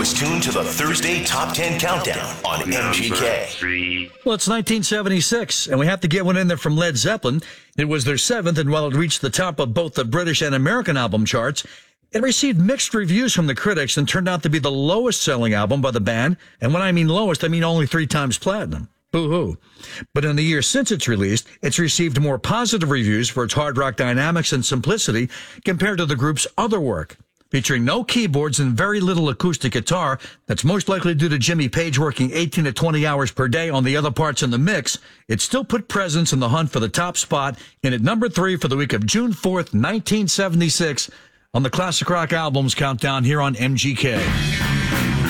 is tuned to the Thursday Top 10 Countdown on MGK. Well, it's 1976, and we have to get one in there from Led Zeppelin. It was their seventh, and while it reached the top of both the British and American album charts, it received mixed reviews from the critics and turned out to be the lowest-selling album by the band. And when I mean lowest, I mean only 3 times platinum. Boo-hoo. But in the years since its release, it's received more positive reviews for its hard rock dynamics and simplicity compared to the group's other work. Featuring no keyboards and very little acoustic guitar, that's most likely due to Jimmy Page working 18 to 20 hours per day on the other parts in the mix, it still put Presence in the hunt for the top spot, and at number 3 for the week of June 4th, 1976, on the Classic Rock Albums Countdown here on MGK.